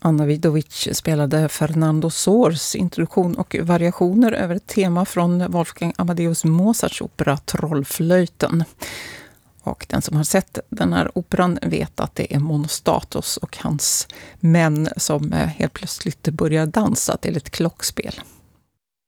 Anna Vidovic spelade Fernando Sors introduktion och variationer över ett tema från Wolfgang Amadeus Mozarts opera Trollflöjten. Och den som har sett den här operan vet att det är Monostatos och hans män som helt plötsligt börjar dansa till ett klockspel.